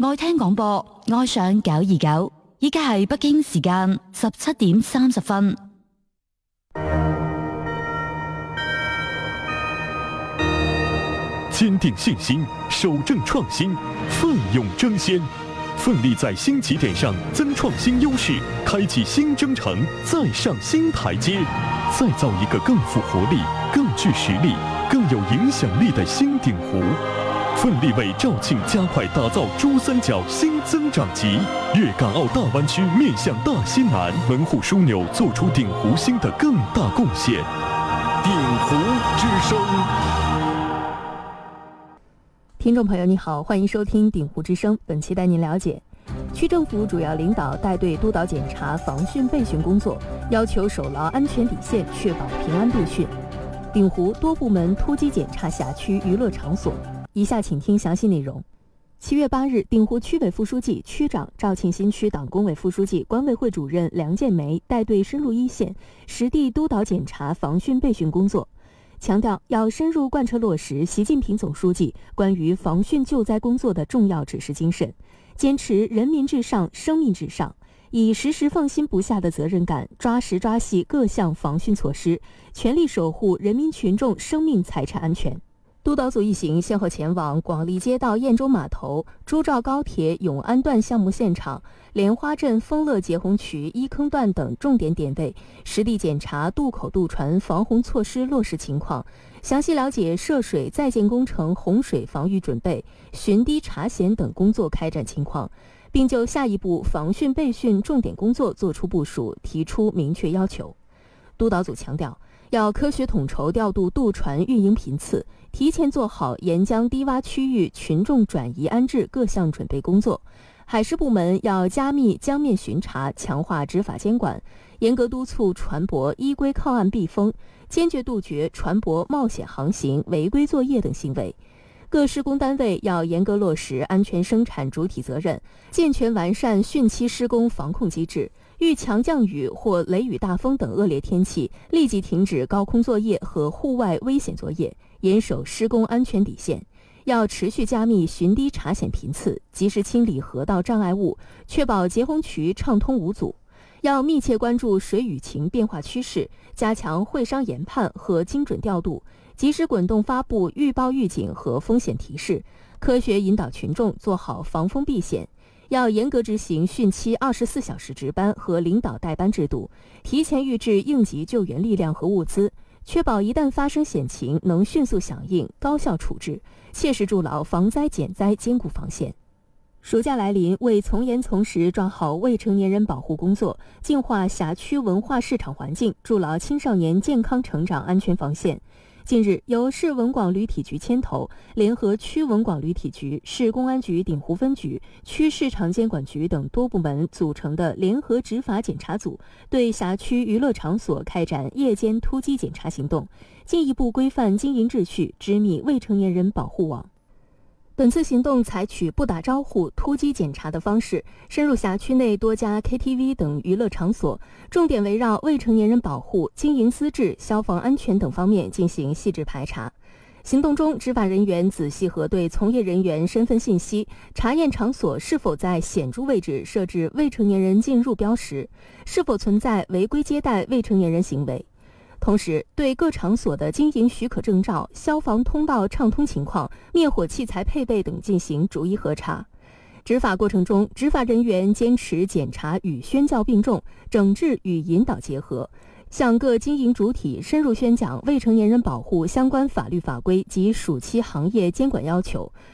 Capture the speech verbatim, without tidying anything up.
愛聽廣播，愛上九二九，依家係北京時間十七點三十分。 堅定信心，守正創新，奮勇爭先，奮力在新起點上增創新優勢，開啟新征程，再上新台階，再造一個更富活力、更具實力、更有影響力的新鼎湖。奮力為肇慶加快打造珠三角新增長極，粵港澳大灣區面向大西南門戶樞紐，做出鼎湖新的更大貢獻。鼎湖之聲。 聽眾朋友你好，歡迎收聽鼎湖之聲。本期帶您了解，區政府主要領導帶隊督導檢查防汛備訓工作，要求守牢安全底線，確保平安備訓。鼎湖多部門突擊檢查轄區娛樂場所。以下請聽詳細內容。七月八日，鼎湖區委副書記、區長、肇慶新區黨工委副書記、管委會主任梁建梅帶隊深入一線，實地督導檢查防汛備訓工作，強調要深入貫徹落實習近平總書記關於防汛救災工作的重要指示精神，堅持人民至上、生命至上，以時時放心不下的責任感，抓實抓細各項防汛措施，全力守護人民群眾生命財產安全。督導組一行先後前往廣利街道燕州碼頭、朱兆高鐵永安段項目現場、蓮花鎮豐樂截洪渠一坑段等重點點位，實地檢查渡口渡船防洪措施落實情況，詳細了解涉水在建工程洪水防禦準備、巡堤查險等工作開展情況，並就下一步防汛備訓重點工作作出部署，提出明確要求。督導組強調，要科學統籌調度渡船運營頻次，提前做好沿江低洼區域群眾轉移安置各項準備工作。海事部門要加密江面巡查，強化執法監管，嚴格督促船舶依規靠岸避風，堅決杜絕船舶冒險航行、違規作業等行為。各施工單位要嚴格落實安全生產主體責任，健全完善汛期施工防控機制。遇強降雨或雷雨大風等惡劣天氣，立即停止高空作業和戶外危險作業，嚴守施工安全底線。要持續加密巡堤查險頻次，及時清理河道障礙物，確保截洪渠暢通無阻。要密切關注水雨情變化趨勢，加強會商研判和精準調度，及時滾動發布預報預警和風險提示，科學引導群眾做好防風避險。要嚴格執行汛期二十四小時值班和領導代班制度，提前預置應急救援力量和物資，確保一旦發生險情能迅速響應、高效處置，切實築牢防災減災堅固防線。暑假來臨，為從嚴從實抓好未成年人保護工作，淨化轄區文化市場環境，築牢青少年健康成長安全防線。近日，由市文廣旅體局牽頭，聯合區文廣旅體局、市公安局鼎湖分局、區市場監管局等多部門組成的聯合執法檢查組，對轄區娛樂場所開展夜間突擊檢查行動，進一步規範經營秩序，織密未成年人保護網。本次行動採取不打招呼、突擊檢查的方式，深入轄區內多家 K T V 等娛樂場所，重點圍繞未成年人保護、經營資質、消防安全等方面進行細緻排查。行動中，執法人員仔細核對從業人員身份信息，查驗場所是否在顯著位置設置未成年人進入標識，是否存在違規接待未成年人行為。同時，對各場所的經營許可證照、消防通道暢通情況、滅火器材配備等進行逐一核查。執法過程中，執法人員堅持檢查與宣教並重，整治與引導結合，向各經營主體深入宣講未成年人保護相關法律法規及暑期行業監管要求，